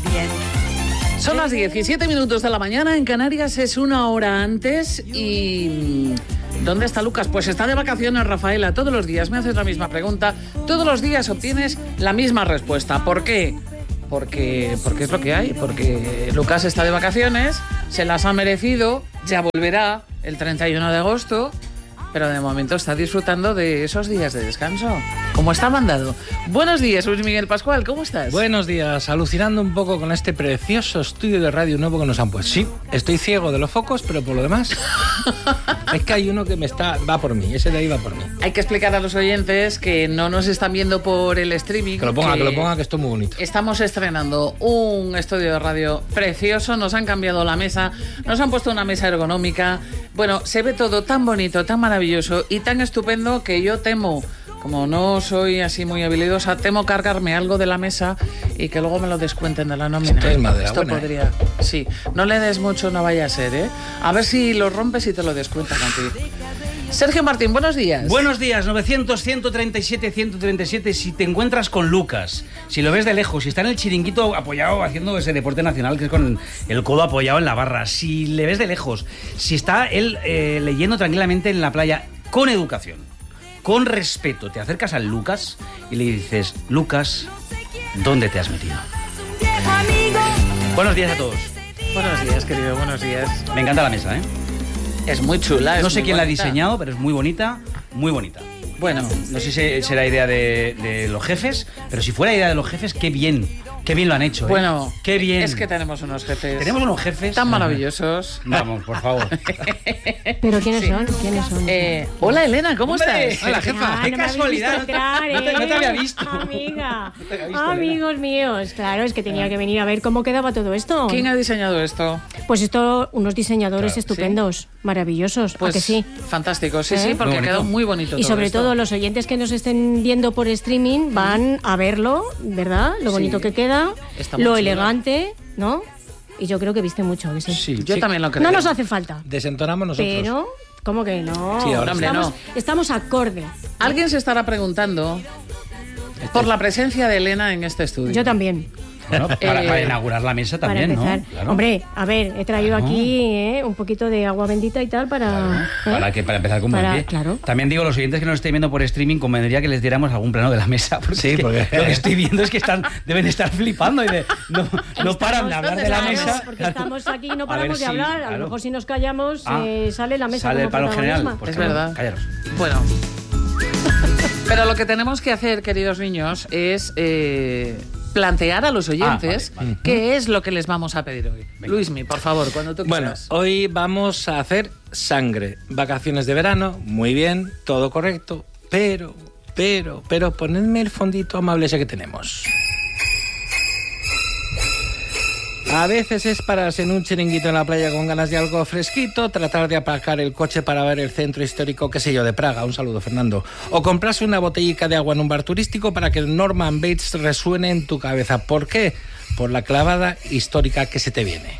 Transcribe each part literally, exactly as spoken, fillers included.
diez. Son las diecisiete minutos de la mañana, en Canarias es una hora antes y... ¿Dónde está Lucas? Pues está de vacaciones, Rafaela. Todos los días me haces la misma pregunta, todos los días obtienes la misma respuesta. ¿Por qué? Porque, porque es lo que hay, porque Lucas está de vacaciones, se las ha merecido, ya volverá el treinta y uno de agosto, pero de momento está disfrutando de esos días de descanso, como está mandado. Buenos días, Luis Miguel Pascual, ¿cómo estás? Buenos días, alucinando un poco con este precioso estudio de radio nuevo que nos han puesto. Sí, estoy ciego de los focos, pero por lo demás es que hay uno que me está va por mí, ese de ahí va por mí. Hay que explicar a los oyentes que no nos están viendo por el streaming. Que lo ponga, que, que lo ponga, que esto es muy bonito. Estamos estrenando un estudio de radio precioso, nos han cambiado la mesa, nos han puesto una mesa ergonómica. Bueno, se ve todo tan bonito, tan maravilloso y tan estupendo que yo temo, como no soy así muy habilidosa, temo cargarme algo de la mesa y que luego me lo descuenten de la nómina. Esto es madera Esto buena, podría... ¿eh? Sí, no le des mucho, no vaya a ser, ¿eh? A ver si lo rompes y te lo descuentan a ti. Sergio Martín, buenos días. Buenos días, novecientos, ciento treinta y siete, ciento treinta y siete. Si te encuentras con Lucas, si lo ves de lejos, si está en el chiringuito apoyado haciendo ese deporte nacional que es con el codo apoyado en la barra, si le ves de lejos, si está él eh, leyendo tranquilamente en la playa, con educación, con respeto, te acercas al Lucas y le dices: Lucas, ¿dónde te has metido? Buenos días a todos. Buenos días, querido, buenos días. Me encanta la mesa, ¿eh? Es muy chula. No es sé muy quién la ha bonita. diseñado, pero es muy bonita, muy bonita. Bueno, No sé si será idea de, de los jefes, pero si fuera idea de los jefes, qué bien, qué bien lo han hecho, ¿eh? bueno, qué bien. Es que tenemos unos jefes. Tenemos unos jefes tan maravillosos. Vamos, por favor. ¿Pero quiénes Sí. son? ¿Quiénes son? Eh, hola, Elena, ¿cómo ¡Hombre! estás? Hola, jefa. Ah, ¡Qué no me habéis casualidad! visto entrar, No te- no te ¿eh? había visto. Amiga. No te había visto, Amigos míos. Claro, es que tenía que venir a ver cómo quedaba todo esto. ¿Quién ha diseñado esto? Pues esto, unos diseñadores Claro. estupendos, maravillosos. ¿A Pues que sí? fantástico, sí, ¿Eh? sí, porque Muy ha quedado bonito. muy bonito Y todo sobre esto. todo los oyentes que nos estén viendo por streaming van a verlo, ¿verdad? Lo bonito Sí. que queda, Está muy lo chulo. elegante, ¿no? Y yo creo que viste mucho, ¿que sí? Sí, Yo sí. también lo creo. No nos hace falta. Desentonamos nosotros. Pero, ¿cómo que no? Sí, ahora hombre, estamos, no. estamos acorde. Alguien se estará preguntando por la presencia de Elena en este estudio. Yo también. Bueno, para, Eh, para inaugurar la mesa también, para ¿no? empezar. Claro. Hombre, a ver, he traído Claro. aquí eh, un poquito de agua bendita y tal para... ¿eh? Para, que, para empezar con buen Para- pie. claro. También digo, los oyentes que nos estén viendo por streaming, convendría que les diéramos algún plano de la mesa. Porque Sí, es que porque- lo que estoy viendo es que están, deben estar flipando y de, no, no Estamos- paran de hablar de la ¿dónde mesa. Porque Claro. estamos aquí y no A paramos ver de si- hablar. A lo claro. mejor si nos callamos Ah, eh, sale la mesa Sale el como plano general. protagonismo. Pues Es claro, verdad. Callaros. Bueno. Pero lo que tenemos que hacer, queridos niños, es eh, plantear a los oyentes Ah, vale, vale. qué es lo que les vamos a pedir hoy. Venga. Luismi, por favor, cuando tú Bueno, quieras. hoy vamos a hacer sangre. Vacaciones de verano, muy bien, todo correcto, pero, pero, pero ponedme el fondito amable ese que tenemos. A veces es pararse en un chiringuito en la playa con ganas de algo fresquito, tratar de aparcar el coche para ver el centro histórico, qué sé yo, de Praga, un saludo Fernando, o comprarse una botellica de agua en un bar turístico para que el Norman Bates resuene en tu cabeza. ¿Por qué? Por la clavada histórica que se te viene.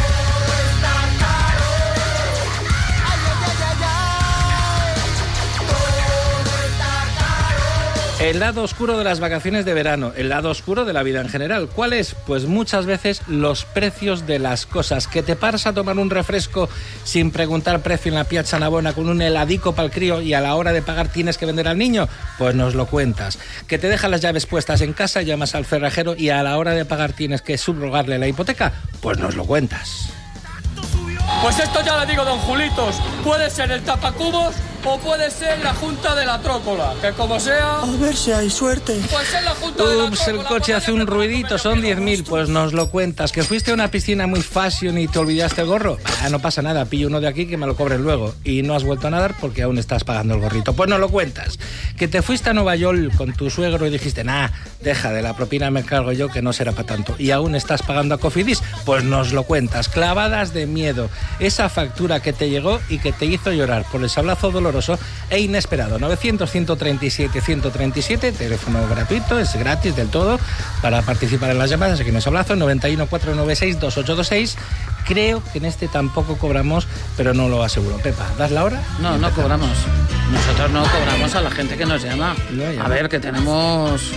El lado oscuro de las vacaciones de verano, el lado oscuro de la vida en general. ¿Cuál es? Pues muchas veces los precios de las cosas. Que te paras a tomar un refresco sin preguntar precio en la Piazza Navona con un heladico para el crío y a la hora de pagar tienes que vender al niño, pues nos lo cuentas. Que te dejan las llaves puestas en casa, llamas al cerrajero y a la hora de pagar tienes que subrogarle la hipoteca, pues nos lo cuentas. Pues esto ya le digo, don Julitos, puede ser el tapacubos o puede ser la Junta de la Trócola, que como sea... A ver si hay suerte. Pues es la Junta de la Ups, el Trócola, coche por hace allá un te ruidito, preocupes, son que diez lo mil, gusto. pues nos lo cuentas. ¿Que fuiste a una piscina muy fashion y te olvidaste el gorro? Ah, no pasa nada, pillo uno de aquí que me lo cobren luego. Y no has vuelto a nadar porque aún estás pagando el gorrito. Pues no lo cuentas. ¿Que te fuiste a Nueva York con tu suegro y dijiste, nah, deja, de la propina me cargo yo que no será para tanto? Y aún estás pagando a Cofidis, pues nos lo cuentas. Clavadas de miedo. Esa factura que te llegó y que te hizo llorar por el sablazo doloroso e inesperado. novecientos, ciento treinta y siete, ciento treinta y siete, teléfono gratuito, es gratis del todo para participar en las llamadas. Aquí nos abrazo, noventa y uno, cuatrocientos noventa y seis, veintiocho veintiséis. Creo que en este tampoco cobramos, pero no lo aseguro. Pepa, ¿das la hora? No, no cobramos. Nosotros no cobramos a la gente que nos llama. No, ya A no. ver, que tenemos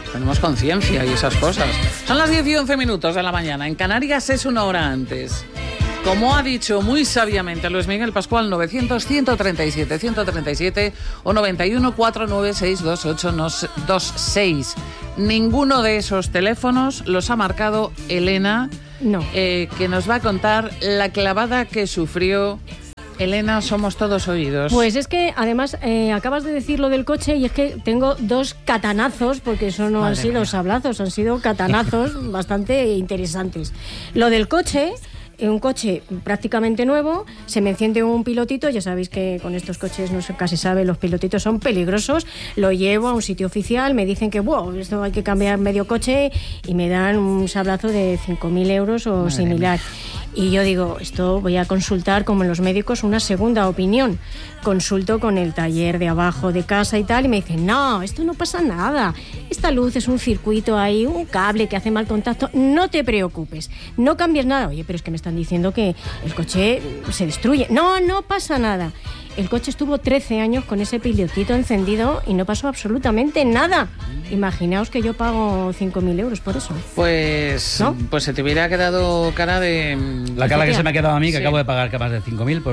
tenemos conciencia y esas cosas. Son las diez y once minutos de la mañana. En Canarias es una hora antes. Como ha dicho muy sabiamente Luis Miguel Pascual, novecientos, ciento treinta y siete, ciento treinta y siete o noventa y uno, cuatrocientos noventa y seis, veintiocho veintiséis. Ninguno de esos teléfonos los ha marcado Elena, No. eh, que nos va a contar la clavada que sufrió. Elena, somos todos oídos. Pues es que, además, eh, acabas de decir lo del coche y es que tengo dos catanazos, porque eso no Madre han sido mía. sablazos, han sido catanazos bastante interesantes. Lo del coche... Un coche prácticamente nuevo, se me enciende un pilotito, ya sabéis que con estos coches no se casi sabe, los pilotitos son peligrosos, lo llevo a un sitio oficial, me dicen que wow, esto hay que cambiar medio coche y me dan un sablazo de cinco mil euros o Madre similar. Y yo digo, esto voy a consultar, como en los médicos, una segunda opinión. Consulto con el taller de abajo de casa y tal, y me dicen, no, esto no pasa nada. Esta luz es un circuito ahí, un cable que hace mal contacto. No te preocupes, no cambies nada. Oye, pero es que me están diciendo que el coche se destruye. No, no pasa nada. El coche estuvo trece años con ese pilotito encendido y no pasó absolutamente nada. Imaginaos que yo pago cinco mil euros por eso. Pues, ¿No? pues se te hubiera quedado cara de... La cara que se me ha quedado a mí, que Sí. acabo de pagar más de cinco mil por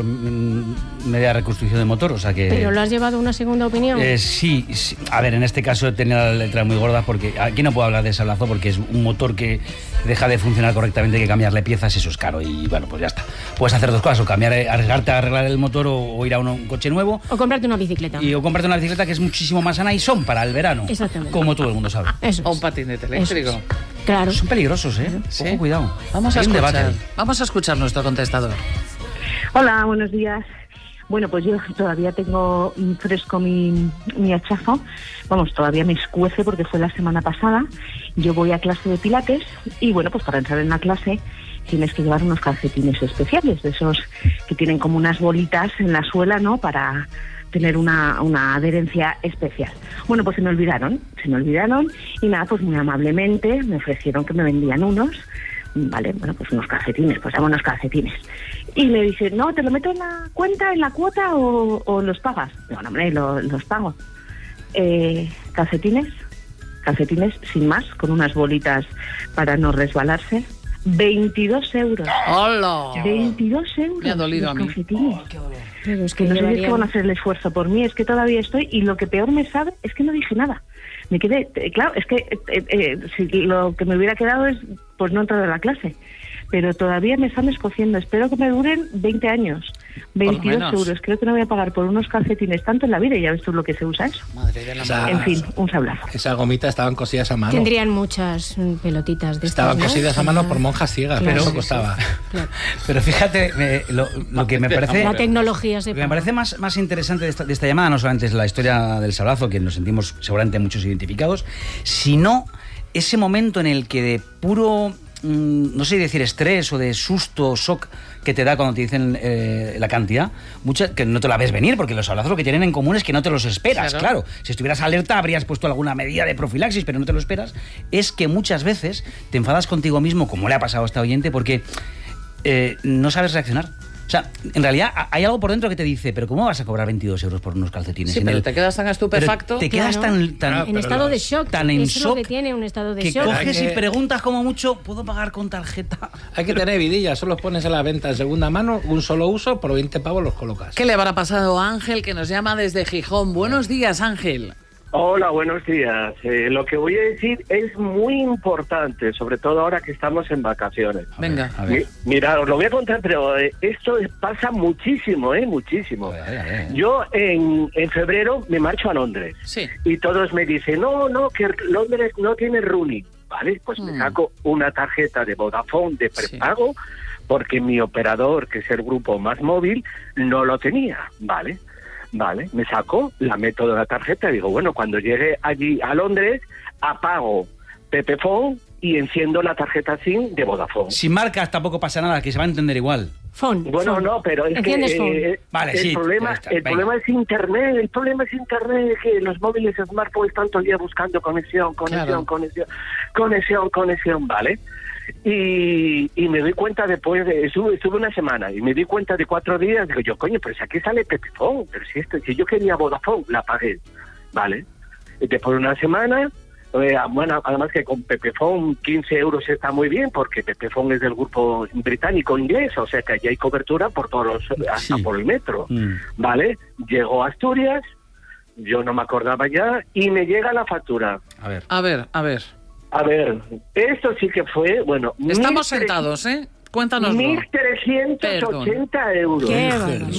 mm, media reconstrucción de motor, o sea que... ¿Pero lo has llevado a una segunda opinión? Eh, sí, sí, a ver, en este caso tenía las letras muy gordas porque aquí no puedo hablar de sablazo porque es un motor que deja de funcionar correctamente, hay que cambiarle piezas, eso es caro y bueno, pues ya está. Puedes hacer dos cosas, o cambiar, arriesgarte a arreglar el motor o, o ir a un, un coche nuevo O comprarte una bicicleta. y o comprarte una bicicleta que es muchísimo más sana y son para el verano, Exactamente. como todo el mundo sabe. Eso O es. un patinete Eso eléctrico. es. Claro. Son peligrosos, ¿eh? Sí. Ojo, cuidado. Vamos a Hay un escuchar. debate ahí. Vamos a escuchar nuestro contestador. Hola, buenos días. Bueno, pues yo todavía tengo fresco mi, mi hachazo. Vamos, todavía me escuece porque fue la semana pasada. Yo voy a clase de pilates y bueno, pues para entrar en la clase tienes que llevar unos calcetines especiales, de esos que tienen como unas bolitas en la suela, ¿no? Para tener una, una adherencia especial. Bueno, pues se me olvidaron, se me olvidaron y nada, pues muy amablemente me ofrecieron que me vendían unos. Vale, bueno, pues unos calcetines, pues hago unos calcetines. Y me dice, no, ¿te lo meto en la cuenta, en la cuota o, o los pagas? No, no, hombre, lo, los pago. Eh, calcetines, calcetines sin más, con unas bolitas para no resbalarse. veintidós euros. ¡Hola! veintidós euros. Me ha dolido los a mí. calcetines. Pero es Que no sé si es que llevarían- van a hacer el esfuerzo por mí, es que todavía estoy, y lo que peor me sabe es que no dije nada. Me quedé, eh, claro, es que eh, eh, si lo que me hubiera quedado es pues no entrar a la clase, pero todavía me están escociendo. Espero que me duren veinte años. veintidós menos. euros, creo que no voy a pagar por unos calcetines tanto en la vida, y ya ves tú lo que se usa eso. Madre de la Esa- madre. En fin, un sablazo. Esas gomitas estaban cosidas a mano. Tendrían muchas mm, pelotitas de Estaban estas, ¿no? cosidas a mano Para- por monjas ciegas, Claro, pero eso sí, costaba. Claro. Pero fíjate, me- lo, lo que me parece... La tecnología se Lo que me parece más, más interesante de esta, de esta llamada no solamente es la historia del sablazo, que nos sentimos seguramente muchos identificados, sino ese momento en el que de puro, mm, no sé si decir estrés o de susto, shock que te da cuando te dicen eh, la cantidad, mucha, que no te la ves venir, porque los sablazos lo que tienen en común es que no te los esperas, Claro. claro. Si estuvieras alerta habrías puesto alguna medida de profilaxis, pero no te lo esperas. Es que muchas veces te enfadas contigo mismo, como le ha pasado a esta oyente, porque eh, no sabes reaccionar. O sea, en realidad a- hay algo por dentro que te dice, pero ¿cómo vas a cobrar veintidós euros por unos calcetines? Sí, En pero el- te quedas tan pero estupefacto. te quedas Claro. tan, tan, Ah, En pero estado de los- shock. tan en Eso es lo que shock tiene un estado de que shock. coges Hay y que- preguntas como mucho, ¿puedo pagar con tarjeta? Hay que tener vidilla, solo los pones en la venta en segunda mano, un solo uso, por veinte pavos los colocas. ¿Qué le habrá pasado a Ángel, que nos llama desde Gijón? Buenos días, Ángel. Hola, buenos días. Eh, lo que voy a decir es muy importante, sobre todo ahora que estamos en vacaciones. Venga. A ver. Mi- Mira, os lo voy a contar, pero eh, esto es- pasa muchísimo, ¿eh? Muchísimo. A ver, a ver. Yo en, en febrero me marcho a Londres Sí. y todos me dicen, no, no, que Londres no tiene roaming, ¿vale? Pues me Hmm. saco una tarjeta de Vodafone de Sí. prepago porque mi operador, que es el grupo Más Móvil, no lo tenía, ¿vale? Vale, me saco, la meto de la tarjeta y digo, bueno, cuando llegue allí a Londres, apago Pepephone y enciendo la tarjeta SIM de Vodafone. Si marcas tampoco pasa nada, que se va a entender igual. Phone. Bueno, phone. no, pero es que Enciendes phone. eh, Vale, el sí, ya problema, está, el venga. problema es internet, el problema es internet, que los móviles smartphones están todo el día buscando conexión, conexión, Claro. conexión, conexión, conexión, ¿vale? Y, y me doy cuenta después de, estuve, estuve una semana y me di cuenta de cuatro días, digo yo, coño, pero si aquí sale Pepephone, pero si esto, si yo quería Vodafone, la pagué, ¿vale? Y después de una semana, Eh, bueno, además que con Pepefon quince euros está muy bien, porque Pepefon es del grupo británico inglés, o sea que allí hay cobertura por todos los, hasta Sí. por el metro, Mm. ¿vale? Llegó a Asturias, yo no me acordaba ya, y me llega la factura. A ver. A ver, a ver. A ver, esto sí que fue, bueno... Estamos mil tre- sentados, ¿eh? Cuéntanoslo. mil trescientos ochenta euros. Qué barbaridad.